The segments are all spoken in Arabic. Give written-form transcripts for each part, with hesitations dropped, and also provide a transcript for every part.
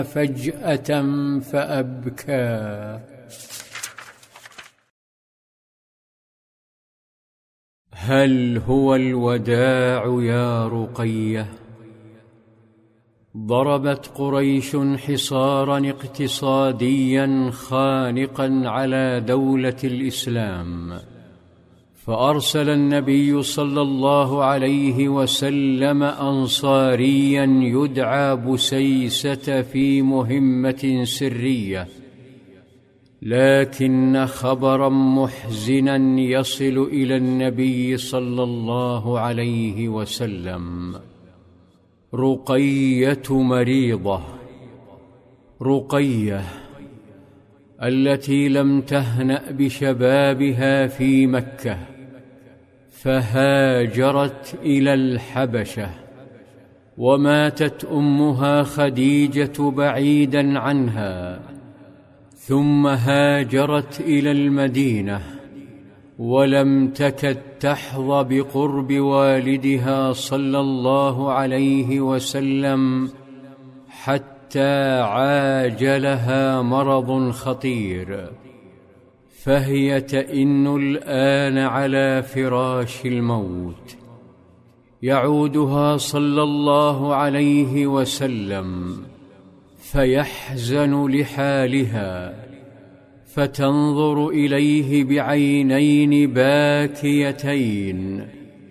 فجأة فأبكى. هل هو الوداع يا رقية؟ ضربت قريش حصارا اقتصاديا خانقا على دولة الإسلام، فأرسل النبي صلى الله عليه وسلم أنصاريا يدعى بسيسة في مهمة سرية، لكن خبرا محزنا يصل إلى النبي صلى الله عليه وسلم: رقية مريضة. رقية التي لم تهنأ بشبابها في مكة، فهاجرت إلى الحبشة، وماتت أمها خديجة بعيدا عنها، ثم هاجرت إلى المدينة، ولم تكد تحظى بقرب والدها صلى الله عليه وسلم حتى عاجلها مرض خطير، فهي تئن الآن على فراش الموت. يعودها صلى الله عليه وسلم فيحزن لحالها، فتنظر إليه بعينين باكيتين،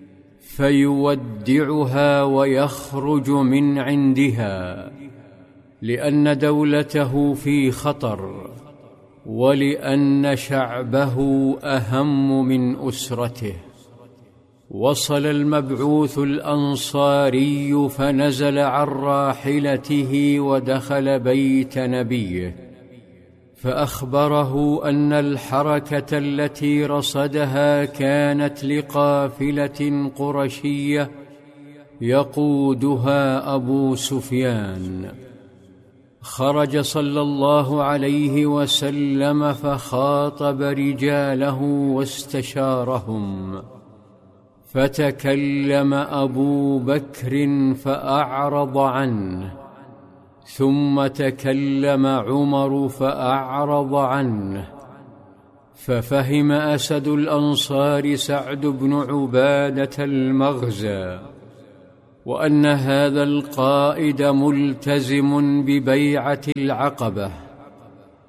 فيودعها ويخرج من عندها، لأن دولته في خطر، ولأن شعبه أهم من أسرته. وصل المبعوث الأنصاري فنزل عن راحلته ودخل بيت نبيه، فأخبره أن الحركة التي رصدها كانت لقافلة قرشية يقودها أبو سفيان. خرج صلى الله عليه وسلم فخاطب رجاله واستشارهم، فتكلم أبو بكر فأعرض عنه، ثم تكلم عمر فأعرض عنه، ففهم أسد الأنصار سعد بن عبادة المغزى، وأن هذا القائد ملتزم ببيعة العقبة،